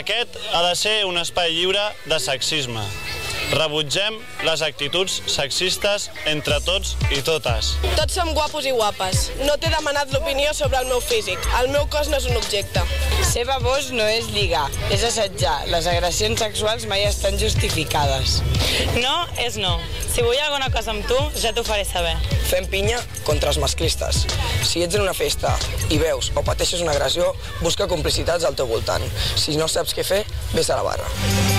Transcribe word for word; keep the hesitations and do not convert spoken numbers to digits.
Aquest ha de ser un espai lliure de sexisme. Rebutgem les actituds sexistes entre tots i totes. Tots som guapos i guapes. No t'he demanat l'opinió sobre el meu físic. El meu cos no és un objecte. Ser babós no és lligar, és assetjar. Les agressions sexuals mai estan justificades. No és no. Si vull alguna cosa amb tu, ja t'ho faré saber. Fem pinya contra els masclistes. Si ets en una festa i veus o pateixes una agressió, busca complicitats al teu voltant. Si no saps què fer, vés a la barra.